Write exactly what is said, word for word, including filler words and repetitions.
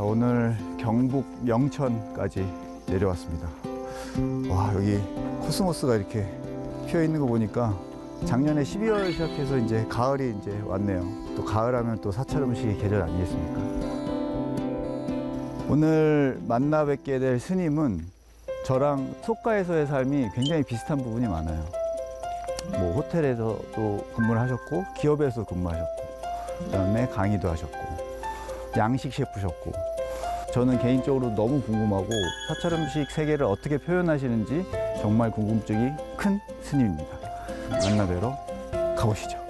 오늘 경북 명천까지 내려왔습니다. 와, 여기 코스모스가 이렇게 피어 있는 거 보니까 작년에 십이월 시작해서 이제 가을이 이제 왔네요. 또 가을하면 또 사찰 음식의 계절 아니겠습니까? 오늘 만나 뵙게 될 스님은 저랑 속가에서의 삶이 굉장히 비슷한 부분이 많아요. 뭐 호텔에서도 근무를 하셨고, 기업에서 근무하셨고, 그다음에 강의도 하셨고, 양식 셰프셨고. 저는 개인적으로 너무 궁금하고 사찰 음식 세계를 어떻게 표현하시는지 정말 궁금증이 큰 스님입니다. 만나 뵈러 가보시죠.